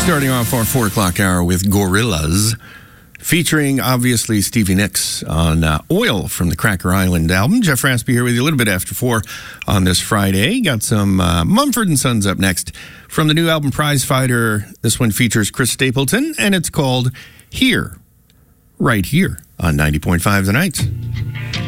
Starting off our 4 o'clock hour with Gorillaz, featuring obviously Stevie Nicks on Oil from the Cracker Island album. Jeff Raspy here with you a little bit after 4 on this Friday. Got some Mumford & Sons up next from the new album Prize Fighter. This one features Chris Stapleton, and it's called Here, right here on 90.5 The Night.